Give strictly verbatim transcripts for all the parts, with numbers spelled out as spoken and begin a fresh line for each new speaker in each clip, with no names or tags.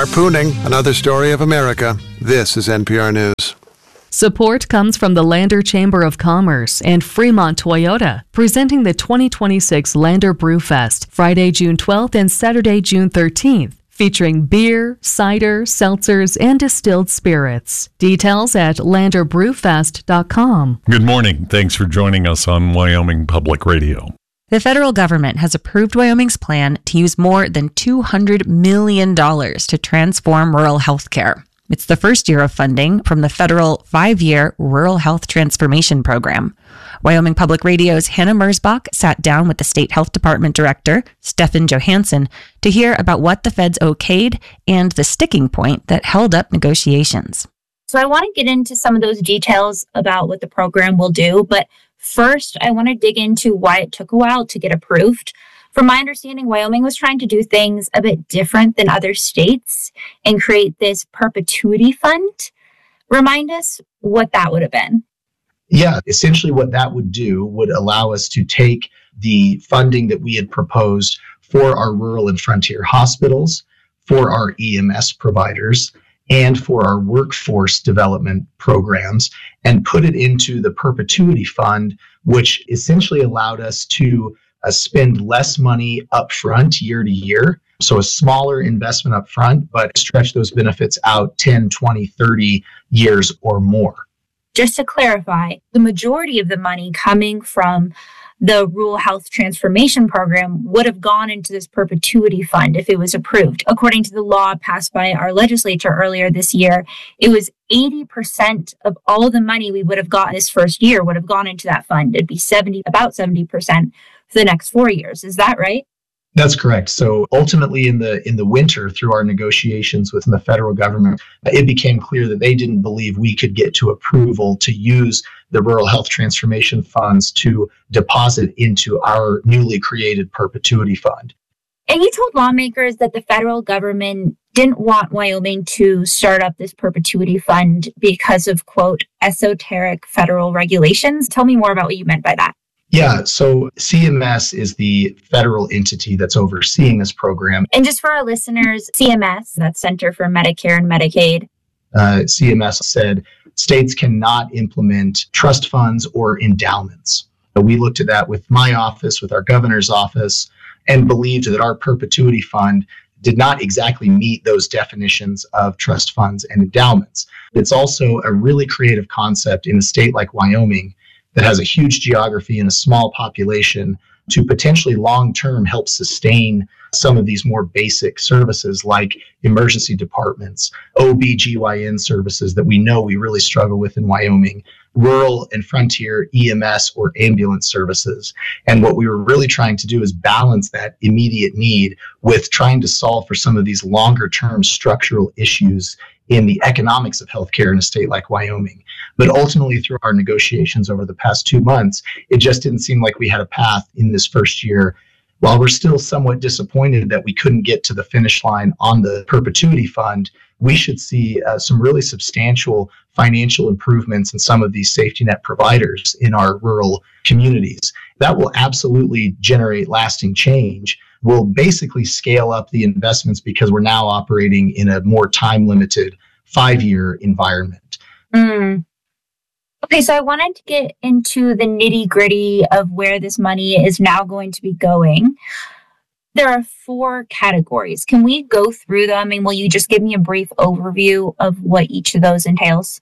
Harpooning, another story of America. This is N P R News.
Support comes from the Lander Chamber of Commerce and Fremont Toyota, presenting the twenty twenty-six Lander Brewfest, Friday, June twelfth and Saturday, June thirteenth, featuring beer, cider, seltzers, and distilled spirits. Details at lander brewfest dot com.
Good morning. Thanks for joining us on Wyoming Public Radio.
The federal government has approved Wyoming's plan to use more than two hundred million dollars to transform rural health care. It's the first year of funding from the federal five-year Rural Health Transformation Program. Wyoming Public Radio's Hannah Mersbach sat down with the State Health Department Director, Stefan Johansson, to hear about what the feds okayed and the sticking point that held up negotiations.
So I want to get into some of those details about what the program will do, but first, I want to dig into why it took a while to get approved. From my understanding, Wyoming was trying to do things a bit different than other states and create this perpetuity fund. Remind us what that would have been.
Yeah, essentially what that would do would allow us to take the funding that we had proposed for our rural and frontier hospitals, for our E M S providers, and for our workforce development programs, and put it into the perpetuity fund, which essentially allowed us to uh, spend less money upfront year to year. So a smaller investment upfront, but stretch those benefits out ten, twenty, thirty years or more.
Just to clarify, the majority of the money coming from the Rural Health Transformation Program would have gone into this perpetuity fund if it was approved. According to the law passed by our legislature earlier this year, it was eighty percent of all of the money we would have gotten this first year would have gone into that fund. It'd be seventy, about seventy percent for the next four years. Is that right?
That's correct. So ultimately in the in the winter, through our negotiations with the federal government, it became clear that they didn't believe we could get to approval to use the Rural Health Transformation Funds to deposit into our newly created perpetuity fund.
And you told lawmakers that the federal government didn't want Wyoming to start up this perpetuity fund because of, quote, esoteric federal regulations. Tell me more about what you meant by that.
Yeah, so C M S is the federal entity that's overseeing this program.
And just for our listeners, C M S, that's Center for Medicare and Medicaid.
Uh, C M S said states cannot implement trust funds or endowments. We looked at that with my office, with our governor's office, and believed that our perpetuity fund did not exactly meet those definitions of trust funds and endowments. It's also a really creative concept in a state like Wyoming that has a huge geography and a small population to potentially long-term help sustain some of these more basic services like emergency departments, O B G Y N services that we know we really struggle with in Wyoming, rural and frontier E M S or ambulance services. And what we were really trying to do is balance that immediate need with trying to solve for some of these longer-term structural issues in the economics of healthcare in a state like Wyoming. But ultimately, through our negotiations over the past two months, it just didn't seem like we had a path in this first year. While we're still somewhat disappointed that we couldn't get to the finish line on the perpetuity fund, we should see uh, some really substantial financial improvements in some of these safety net providers in our rural communities. That will absolutely generate lasting change. We'll basically scale up the investments because we're now operating in a more time-limited five-year environment.
Mm. Okay, so I wanted to get into the nitty-gritty of where this money is now going to be going. There are four categories. Can we go through them, and will you just give me a brief overview of what each of those entails?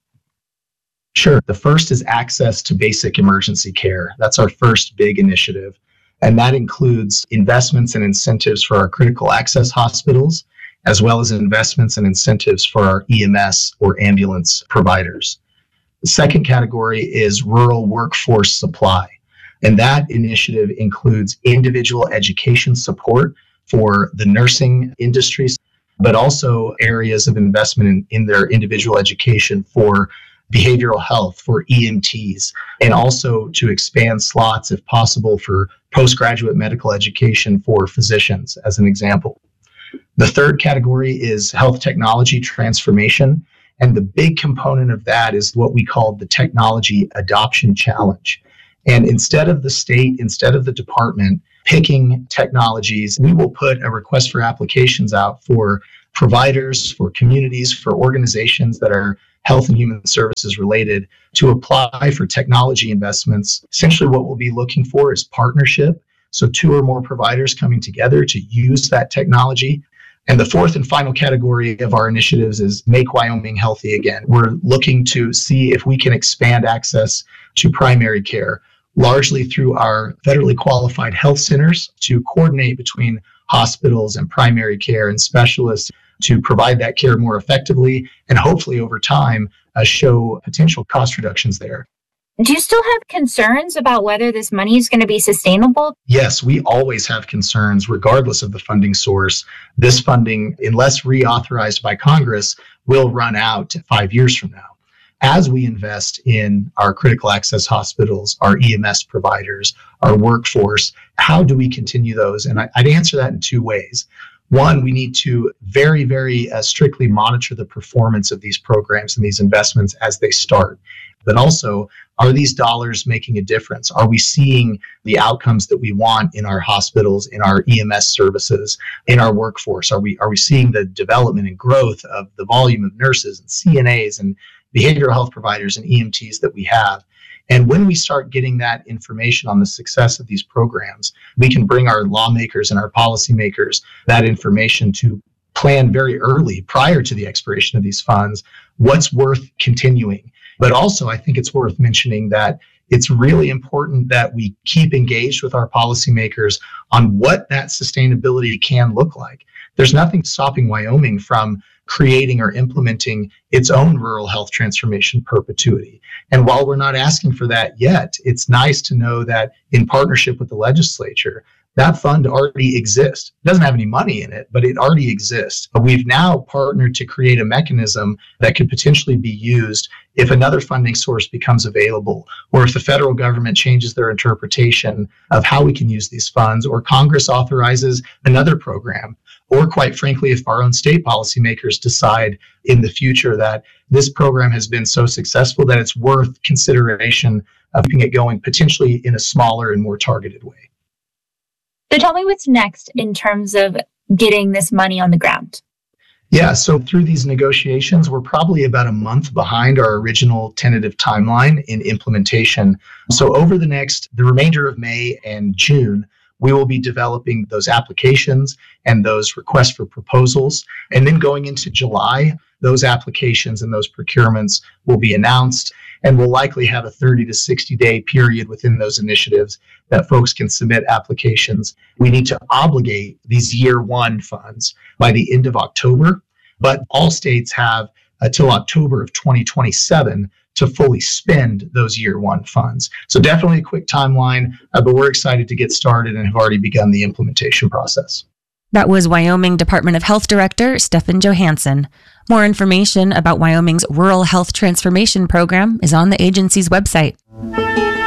Sure. The first is access to basic emergency care. That's our first big initiative. And that includes investments and incentives for our critical access hospitals, as well as investments and incentives for our E M S or ambulance providers. The second category is rural workforce supply. And that initiative includes individual education support for the nursing industries, but also areas of investment in, in their individual education for behavioral health, for E M Ts, and also to expand slots, if possible, for postgraduate medical education for physicians, as an example. The third category is health technology transformation. And the big component of that is what we call the Technology Adoption Challenge. And instead of the state, instead of the department picking technologies, we will put a request for applications out for providers, for communities, for organizations that are health and human services related to apply for technology investments. Essentially, what we'll be looking for is partnership. So two or more providers coming together to use that technology. And the fourth and final category of our initiatives is Make Wyoming Healthy Again. We're looking to see if we can expand access to primary care, largely through our federally qualified health centers, to coordinate between hospitals and primary care and specialists to provide that care more effectively, and hopefully over time uh, show potential cost reductions there.
Do you still have concerns about whether this money is going to be sustainable?
Yes, we always have concerns regardless of the funding source. This funding, unless reauthorized by Congress, will run out five years from now. As we invest in our critical access hospitals, our E M S providers, our workforce, how do we continue those? And I, I'd answer that in two ways. One, we need to very, very uh, strictly monitor the performance of these programs and these investments as they start. But also, are these dollars making a difference? Are we seeing the outcomes that we want in our hospitals, in our E M S services, in our workforce? Are we are we seeing the development and growth of the volume of nurses and C N As and behavioral health providers and E M Ts that we have? And when we start getting that information on the success of these programs, we can bring our lawmakers and our policymakers that information to plan very early, prior to the expiration of these funds, what's worth continuing. But also, I think it's worth mentioning that it's really important that we keep engaged with our policymakers on what that sustainability can look like. There's nothing stopping Wyoming from creating or implementing its own rural health transformation perpetuity. And while we're not asking for that yet, it's nice to know that in partnership with the legislature, that fund already exists. It doesn't have any money in it, but it already exists. We've now partnered to create a mechanism that could potentially be used if another funding source becomes available, or if the federal government changes their interpretation of how we can use these funds, or Congress authorizes another program, or quite frankly, if our own state policymakers decide in the future that this program has been so successful that it's worth consideration of keeping it going, potentially in a smaller and more targeted way.
So tell me what's next in terms of getting this money on the ground.
Yeah, so through these negotiations, we're probably about a month behind our original tentative timeline in implementation. So over the next, the remainder of May and June, we will be developing those applications and those requests for proposals. And then going into July, those applications and those procurements will be announced, and we'll likely have a thirty to sixty day period within those initiatives that folks can submit applications. We need to obligate these year one funds by the end of October, but all states have until October of twenty twenty-seven to fully spend those year one funds. So definitely a quick timeline, uh, but we're excited to get started and have already begun the implementation process.
That was Wyoming Department of Health Director Stefan Johansson. More information about Wyoming's Rural Health Transformation Program is on the agency's website.